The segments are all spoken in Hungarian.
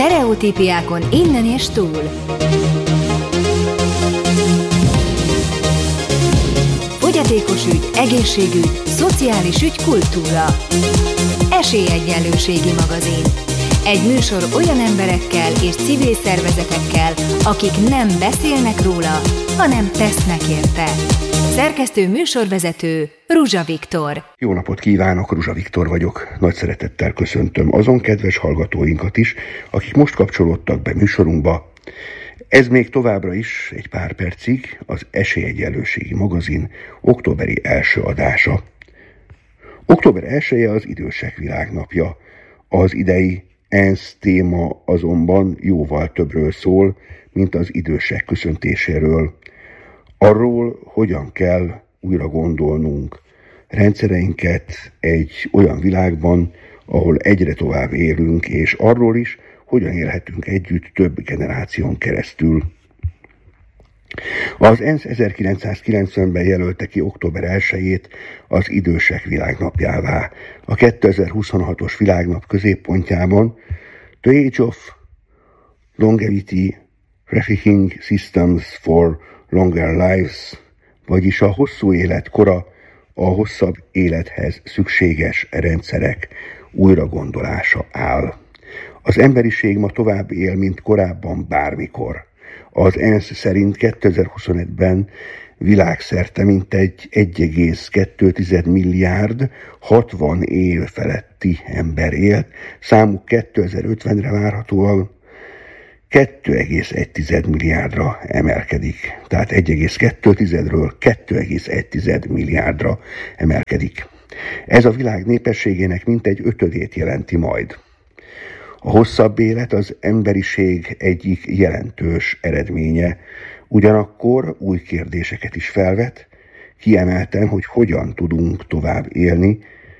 Sztereotípiákon innen és túl. Fogyatékos ügy, egészségügy, szociális ügy, kultúra. Esélyegyenlőségi magazin. Egy műsor olyan emberekkel és civil szervezetekkel, akik nem beszélnek róla, hanem tesznek érte. Szerkesztő műsorvezető Ruzsa Viktor. Jó napot kívánok, Ruzsa Viktor vagyok. Nagy szeretettel köszöntöm azon kedves hallgatóinkat is, akik most kapcsolódtak be műsorunkba. Ez még továbbra is egy pár percig az Esélyegyenlőségi magazin októberi első adása. Október 1-e az Idősek Világnapja. Az idei ENSZ téma azonban jóval többről szól, mint az idősek köszöntéséről. Arról, hogyan kell újra gondolnunk rendszereinket egy olyan világban, ahol egyre tovább élünk, és arról is, hogyan élhetünk együtt több generáción keresztül. Az ENSZ 1990-ben jelölte ki október 1-ét az Idősek Világnapjává. A 2026-os világnap középpontjában The Age of Longevity Rethinking Systems for Longer Lives, vagyis a hosszú élet kora, a hosszabb élethez szükséges rendszerek újragondolása áll. Az emberiség ma tovább él, mint korábban bármikor. Az ENSZ szerint 2025-ben világszerte mintegy 1,2 milliárd 60 év feletti ember élt, számuk 2050-re várhatóan 2,1 milliárdra emelkedik. Tehát 1,2-ről 2,1 milliárdra emelkedik. Ez a világ népességének mintegy 1/5 jelenti majd. A hosszabb élet az emberiség egyik jelentős eredménye, ugyanakkor új kérdéseket is felvet, kiemelten, hogy hogyan tudunk tovább élni,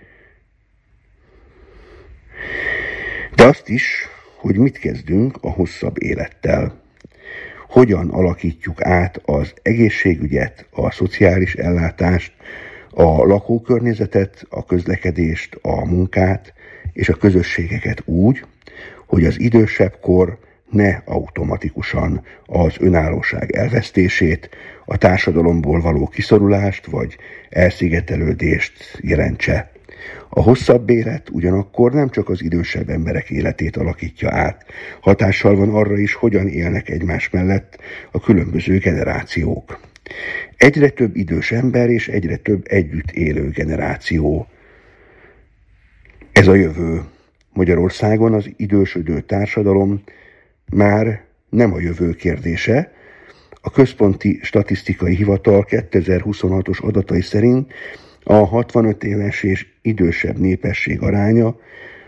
de azt is, hogy mit kezdünk a hosszabb élettel. Hogyan alakítjuk át az egészségügyet, a szociális ellátást, a lakókörnyezetet, a közlekedést, a munkát és a közösségeket úgy, hogy az idősebb kor ne automatikusan az önállóság elvesztését, a társadalomból való kiszorulást vagy elszigetelődést jelentse. A hosszabb élet ugyanakkor nem csak az idősebb emberek életét alakítja át, hatással van arra is, hogyan élnek egymás mellett a különböző generációk. Egyre több idős ember és egyre több együtt élő generáció. Ez a jövő. Magyarországon az idősödő társadalom már nem a jövő kérdése. A Központi Statisztikai Hivatal 2026-os adatai szerint a 65 éves és idősebb népesség aránya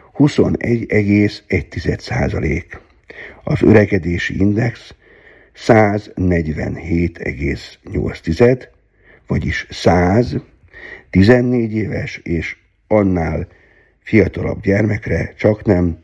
21,1%. Az öregedési index 147,8, vagyis 100, 14 éves és annál fiatalabb gyermekre csaknem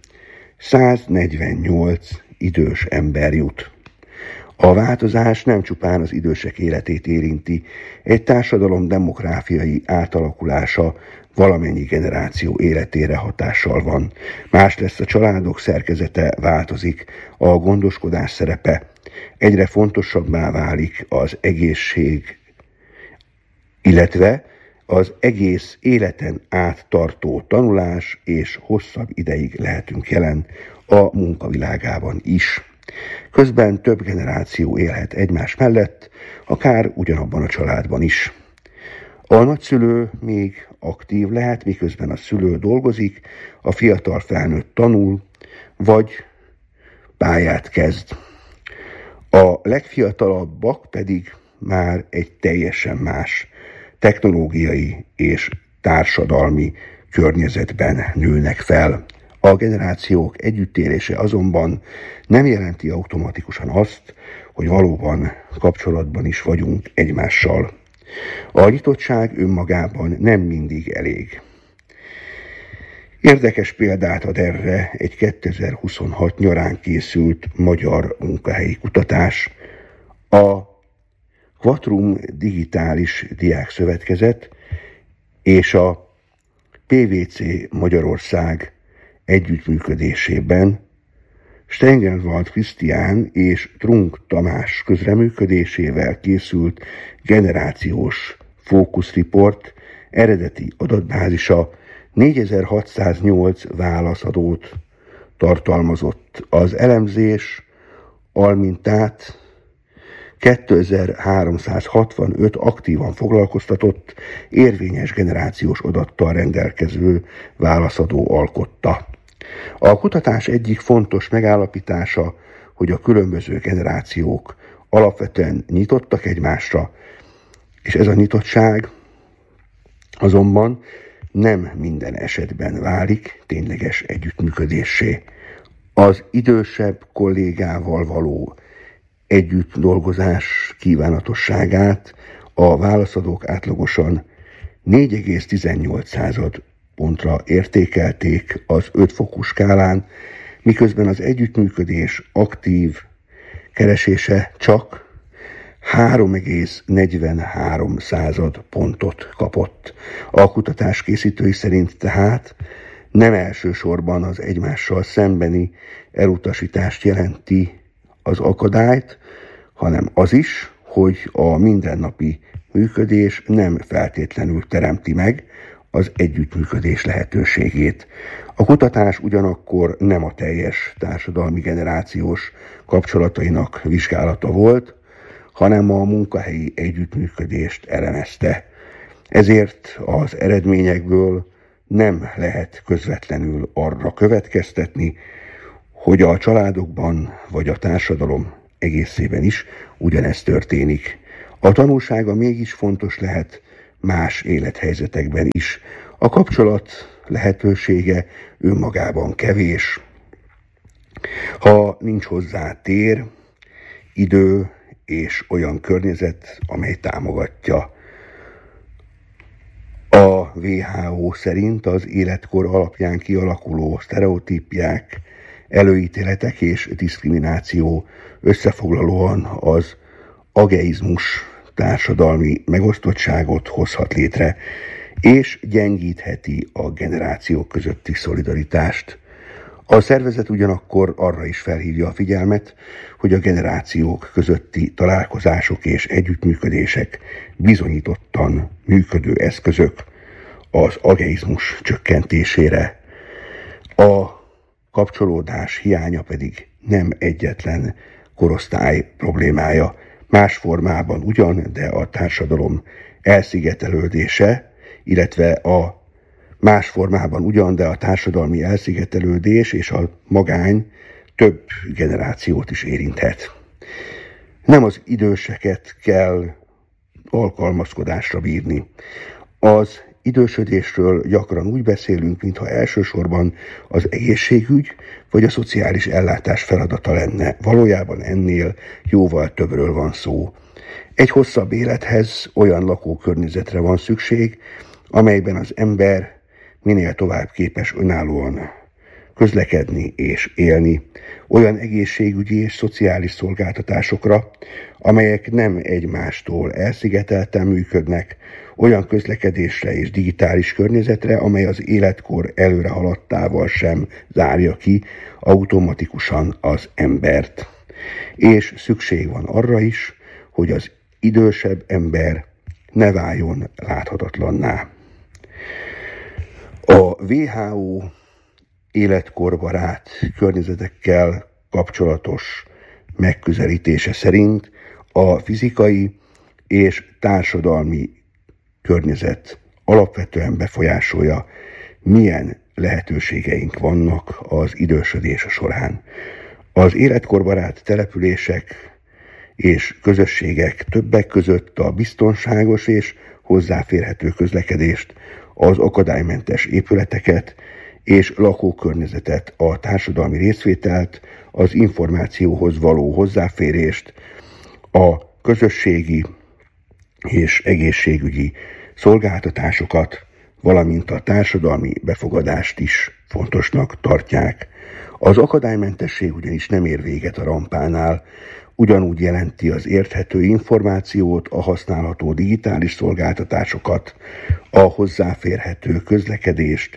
148 idős ember jut. A változás nem csupán az idősek életét érinti, egy társadalom demográfiai átalakulása valamennyi generáció életére hatással van. Más lesz a családok szerkezete, változik a gondoskodás szerepe, egyre fontosabbá válik az egészség, illetve az egész életen át tartó tanulás, és hosszabb ideig lehetünk jelen a munkavilágában is. Közben több generáció élhet egymás mellett, akár ugyanabban a családban is. A nagyszülő még aktív lehet, miközben a szülő dolgozik, a fiatal felnőtt tanul, vagy pályát kezd. A legfiatalabbak pedig már egy teljesen más technológiai és társadalmi környezetben nőnek fel. A generációk együttélése azonban nem jelenti automatikusan azt, hogy valóban kapcsolatban is vagyunk egymással. A nyitottság önmagában nem mindig elég. Érdekes példát ad erre egy 2026 nyarán készült magyar munkahelyi kutatás. A Quatrum Digitális Diákszövetkezet és a PwC Magyarország együttműködésében Steigenwald Krisztián és Trunk Tamás közreműködésével készült generációs fókuszriport eredeti adatbázisa 4608 válaszadót tartalmazott. Az elemzés almintát 2365 aktívan foglalkoztatott, érvényes generációs adattal rendelkező válaszadó alkotta. A kutatás egyik fontos megállapítása, hogy a különböző generációk alapvetően nyitottak egymásra, és ez a nyitottság azonban nem minden esetben válik tényleges együttműködéssé. Az idősebb kollégával való együtt dolgozás kívánatosságát a válaszadók átlagosan 4,18 pontra értékelték az 5 fokú skálán, miközben az együttműködés aktív keresése csak 3,43 pontot kapott. A kutatás készítői szerint tehát nem elsősorban az egymással szembeni elutasítást jelenti az akadályt, hanem az is, hogy a mindennapi működés nem feltétlenül teremti meg az együttműködés lehetőségét. A kutatás ugyanakkor nem a teljes társadalmi generációs kapcsolatainak vizsgálata volt, hanem a munkahelyi együttműködést elemezte. Ezért az eredményekből nem lehet közvetlenül arra következtetni, hogy a családokban vagy a társadalom egészében is ugyanez történik. A tanulsága mégis fontos lehet más élethelyzetekben is. A kapcsolat lehetősége önmagában kevés, ha nincs hozzá tér, idő és olyan környezet, amely támogatja. A WHO szerint az életkor alapján kialakuló sztereotípiák, előítéletek és diszkrimináció összefoglalóan az ageizmus társadalmi megosztottságot hozhat létre, és gyengítheti a generációk közötti szolidaritást. A szervezet ugyanakkor arra is felhívja a figyelmet, hogy a generációk közötti találkozások és együttműködések bizonyítottan működő eszközök az ageizmus csökkentésére. A kapcsolódás hiánya pedig nem egyetlen korosztály problémája. Más formában ugyan, de a társadalom elszigetelődése, illetve a társadalmi elszigetelődés és a magány több generációt is érinthet. Nem az időseket kell alkalmazkodásra bírni. Az idősödésről gyakran úgy beszélünk, mintha elsősorban az egészségügy vagy a szociális ellátás feladata lenne. Valójában ennél jóval többről van szó. Egy hosszabb élethez olyan lakókörnyezetre van szükség, amelyben az ember minél tovább képes önállóan közlekedni és élni, olyan egészségügyi és szociális szolgáltatásokra, amelyek nem egymástól elszigetelten működnek, olyan közlekedésre és digitális környezetre, amely az életkor előre haladtával sem zárja ki automatikusan az embert. És szükség van arra is, hogy az idősebb ember ne váljon láthatatlanná. A WHO életkorbarát környezetekkel kapcsolatos megközelítése szerint a fizikai és társadalmi környezet alapvetően befolyásolja, milyen lehetőségeink vannak az idősödés során. Az életkorbarát települések és közösségek többek között a biztonságos és hozzáférhető közlekedést, az akadálymentes épületeket és lakókörnyezetet, a társadalmi részvételt, az információhoz való hozzáférést, a közösségi és egészségügyi szolgáltatásokat, valamint a társadalmi befogadást is fontosnak tartják. Az akadálymentesség ugyanis nem ér véget a rampánál, ugyanúgy jelenti az érthető információt, a használható digitális szolgáltatásokat, a hozzáférhető közlekedést,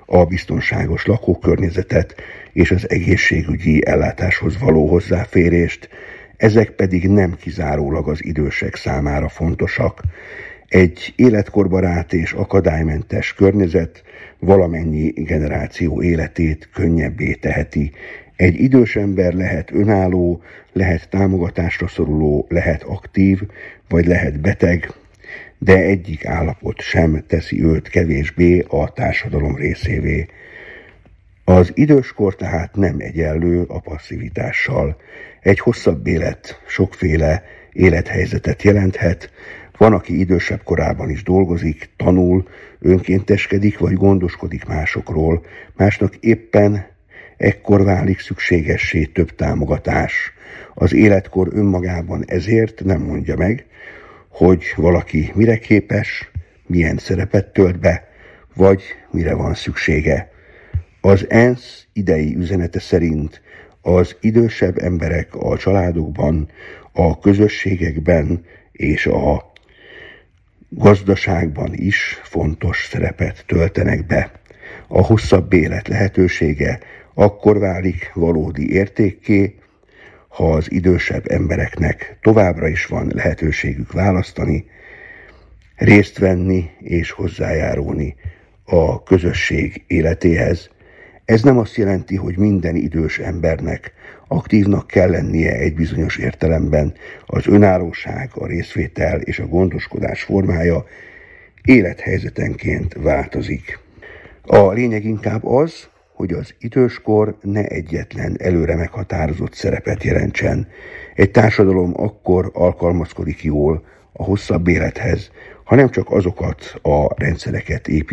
a biztonságos lakókörnyezetet és az egészségügyi ellátáshoz való hozzáférést, ezek pedig nem kizárólag az idősek számára fontosak. Egy életkorbarát és akadálymentes környezet valamennyi generáció életét könnyebbé teheti. Egy idős ember lehet önálló, lehet támogatásra szoruló, lehet aktív, vagy lehet beteg, de egyik állapot sem teszi őt kevésbé a társadalom részévé. Az időskor tehát nem egyenlő a passzivitással. Egy hosszabb élet sokféle élethelyzetet jelenthet. Van, aki idősebb korában is dolgozik, tanul, önkénteskedik vagy gondoskodik másokról, másnak éppen ekkor válik szükségessé több támogatás. Az életkor önmagában ezért nem mondja meg, hogy valaki mire képes, milyen szerepet tölt be, vagy mire van szüksége. Az ENSZ idei üzenete szerint az idősebb emberek a családokban, a közösségekben és a gazdaságban is fontos szerepet töltenek be. A hosszabb élet lehetősége akkor válik valódi értékké, ha az idősebb embereknek továbbra is van lehetőségük választani, részt venni és hozzájárulni a közösség életéhez. Ez nem azt jelenti, hogy minden idős embernek aktívnak kell lennie egy bizonyos értelemben. Az önállóság, a részvétel és a gondoskodás formája élethelyzetenként változik. A lényeg inkább az, hogy az időskor ne egyetlen előre meghatározott szerepet jelentsen. Egy társadalom akkor alkalmazkodik jól a hosszabb élethez, ha nem csak azokat a rendszereket épít